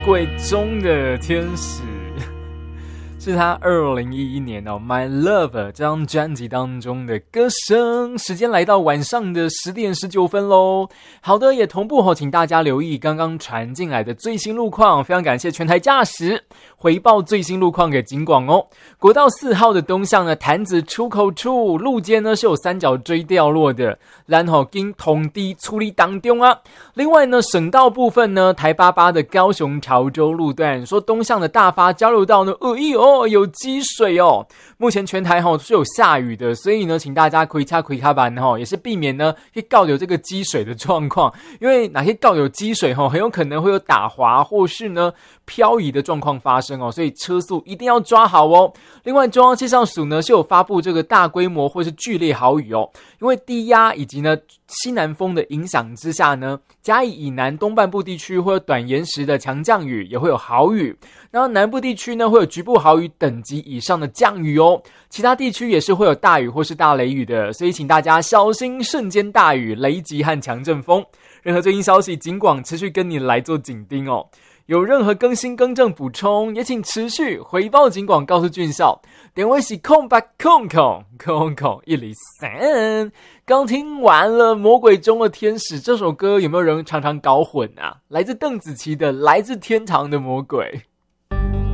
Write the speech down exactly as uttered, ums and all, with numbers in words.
鬼中的天使是他二零一一年哦 My Love 这张专辑当中的歌声。时间来到晚上的十点十九分咯。好的，也同步哦，请大家留意刚刚传进来的最新路况，非常感谢全台驾驶回报最新路况给警广哦。国道四号的东向呢，潭子出口处路肩呢是有三角锥掉落的，然后经通地处理当中啊。另外呢，省道部分呢，台八八的高雄潮州路段，说东向的大发交流道呢，呃咦哦有积水哦。目前全台哈是有下雨的，所以呢，请大家开车开卡板哈，也是避免呢去告有这个积水的状况，因为哪些告有积水哈，很有可能会有打滑或是呢漂移的状况发生哦，所以车速一定要抓好哦。另外，中央气象署呢是有发布这个大规模或是剧烈豪雨哦，因为低压以及呢西南风的影响之下呢，嘉义以南东半部地区会有短延时的强降雨，也会有豪雨。然后南部地区呢会有局部豪雨等级以上的降雨哦，其他地区也是会有大雨或是大雷雨的，所以请大家小心瞬间大雨、雷击和强阵风。任何最新消息，警广持续跟你来做紧盯哦。有任何更新更正补充，也请持续回报警广告诉俊孝。点位是空白空空空空一零三。刚听完了《魔鬼中的天使》这首歌，有没有人常常搞混啊？来自邓紫棋的《来自天堂的魔鬼》。